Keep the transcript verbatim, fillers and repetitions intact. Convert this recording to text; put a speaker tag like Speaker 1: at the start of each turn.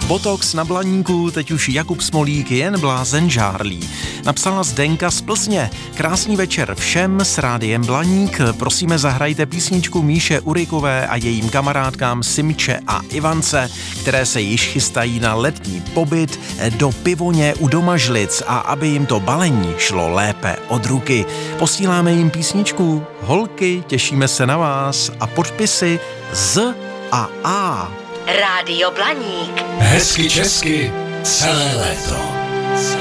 Speaker 1: Botox na Blaníku, teď už Jakub Smolík, jen blázen žárlí. Napsala Zdenka z Plzně. Krásný večer všem s Rádiem Blaník. Prosíme, zahrajte písničku Míše Urikové a jejím kamarádkám Simče a Ivance, které se již chystají na letní pobyt do Pivoně u Domažlic a aby jim to balení šlo lépe od ruky. Posíláme jim písničku. Holky, těšíme se na vás a podpisy Z a A.
Speaker 2: Rádio Blaník.
Speaker 3: Hezky česky celé léto.